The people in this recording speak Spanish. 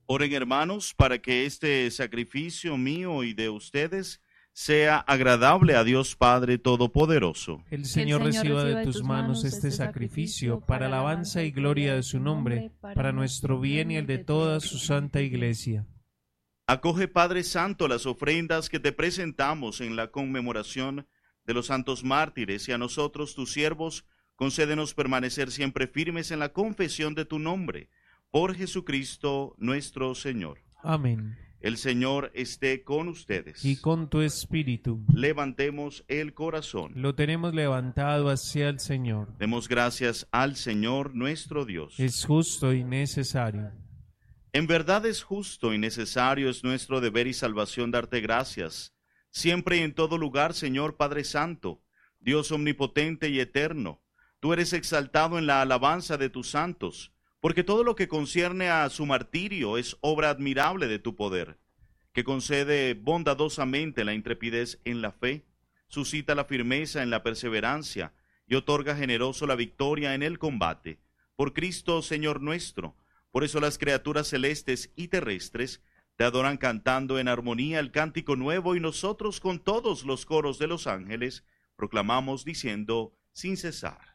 Oren, hermanos, para que este sacrificio mío y de ustedes sea agradable a Dios Padre Todopoderoso. El Señor reciba de tus manos este sacrificio para alabanza y gloria de su nombre, para nuestro bien y el de toda su santa Iglesia. Acoge, Padre Santo, las ofrendas que te presentamos en la conmemoración de los santos mártires, y a nosotros, tus siervos, concédenos permanecer siempre firmes en la confesión de tu nombre. Por Jesucristo nuestro Señor. Amén. El Señor esté con ustedes. Y con tu espíritu. Levantemos el corazón. Lo tenemos levantado hacia el Señor. Demos gracias al Señor nuestro Dios. Es justo y necesario. En verdad es justo y necesario, es nuestro deber y salvación darte gracias, siempre y en todo lugar, Señor Padre Santo, Dios omnipotente y eterno. Tú eres exaltado en la alabanza de tus santos, porque todo lo que concierne a su martirio es obra admirable de tu poder, que concede bondadosamente la intrepidez en la fe, suscita la firmeza en la perseverancia y otorga generoso la victoria en el combate. Por Cristo, Señor nuestro. Por eso las criaturas celestes y terrestres te adoran cantando en armonía el cántico nuevo, y nosotros con todos los coros de los ángeles proclamamos diciendo sin cesar: